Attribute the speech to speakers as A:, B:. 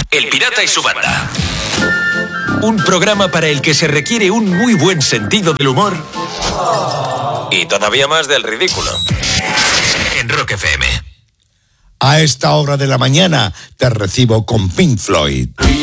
A: El Pirata y su banda. Un programa para el que se requiere un muy buen sentido del humor y todavía más del ridículo. En Rock FM.
B: A esta hora de la mañana te recibo con Pink Floyd.